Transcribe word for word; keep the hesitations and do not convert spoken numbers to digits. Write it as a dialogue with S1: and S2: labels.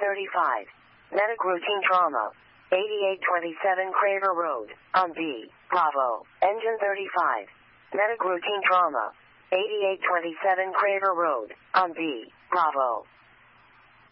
S1: thirty-five. Medic routine trauma. eighty-eight twenty-seven Crater Road, on B, Bravo. Engine thirty-five. Medic routine trauma. eighty-eight twenty-seven Crater Road, on B, Bravo.